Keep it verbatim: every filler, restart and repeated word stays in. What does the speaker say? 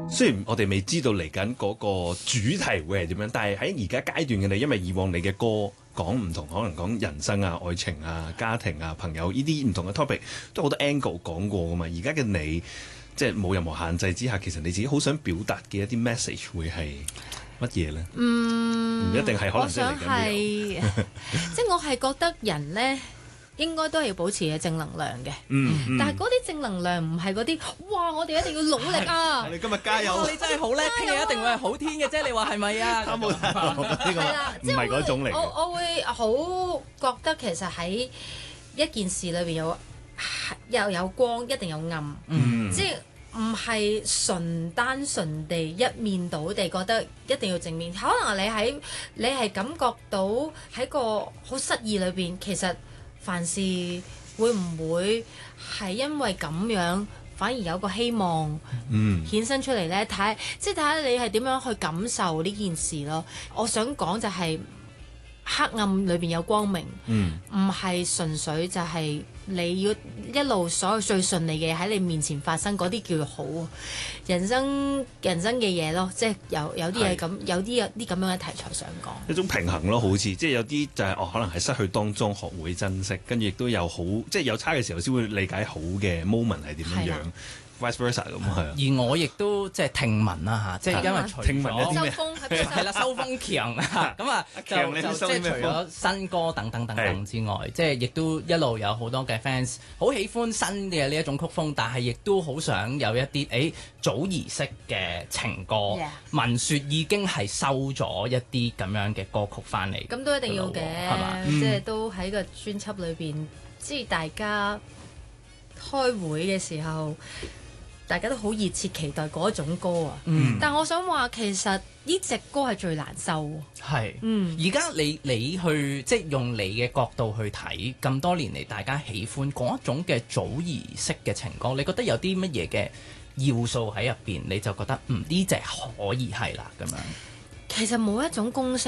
雖然我哋未知道嚟緊嗰個主題會係點樣，但係喺而家階段嘅你，因為以往你嘅歌講唔同，可能講人生啊、愛情啊、家庭啊、朋友呢啲唔同嘅 topic，都好多 angle 講過噶嘛。而家嘅你，即係冇任何限制之下，其實你自己好想表達嘅一啲 message 會係乜嘢咧？嗯，唔一定係可能即係嚟緊嘅。 即係我係覺得人咧，應該都係要保持嘅正能量嘅， 嗯嗯、 但係嗰啲正能量唔係嗰啲，哇！我哋一定要努力啊！ 你今日加油！ 你真係好叻，聽日一定會係好天嘅啫。你話係咪啊？ 冇錯，呢個唔係嗰種嚟嘅。 我我會好覺得其實喺一件事裏邊有又有光，一定有暗， 嗯、 即係唔係純單純地一面倒地覺得一定要正面。可能你喺你係感覺到喺個好失意裏邊，其實凡事會唔會係因為咁樣，反而有個希望衍生出嚟呢？睇即係睇下你係點樣去感受呢件事咯。我想講就係黑暗裏邊有光明，唔係、嗯、純粹就係你要一路所有最順利嘅嘢喺你面前發生，嗰啲叫做好人生人生嘅嘢咯。即係有有啲嘢咁，有啲有啲咁樣嘅題材想講一種平衡咯，好似即係有啲就係、是、哦，可能係失去當中學會珍惜，跟住亦都有好即係有差嘅時候先會理解好嘅 moment 係點樣樣。vice versa 咁係啊， 而我亦都即係聽聞啦嚇，即係因為除聽聞有啲咩係啦，收風強咁啊，就就即係除咗新歌等等等等之外，即係亦都一路有好多嘅 fans 好喜歡新嘅呢一種曲風，但係亦都好想有一啲誒祖兒式嘅情歌。聞説已經係收咗一啲咁樣嘅歌曲翻嚟， 咁都一定要嘅，係嘛？即係都喺個專輯裏邊，即係大家開會嘅時候。大家都好熱切期待嗰種歌啊！嗯、但我想話其實呢隻歌係最難收。 係是， 嗯，而家你你去即係用你嘅角度去睇，咁多年嚟大家喜歡嗰一種嘅祖兒式嘅情歌，你覺得有啲乜嘢嘅要素喺入邊，你就覺得嗯呢隻可以係啦咁樣。 其實冇一種公式。